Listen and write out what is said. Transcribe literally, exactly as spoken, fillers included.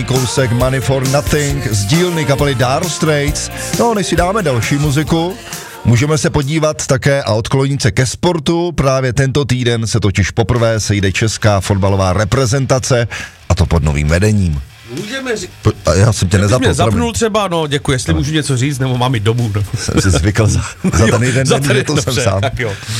Kousek Money for Nothing z dílny kapely Dire Straits. No, než si dáme další muziku, můžeme se podívat také a odklonit se ke sportu. Právě tento týden se totiž poprvé sejde česká fotbalová reprezentace, a to pod novým vedením. Můžeme říct. Já jsem tě nezapnul. Mě zapnul třeba, no děkuji, jestli no. můžu něco říct, nebo mám jít domů. No. Jsem si zvykl za, za ten jeden den, že to jsem sám.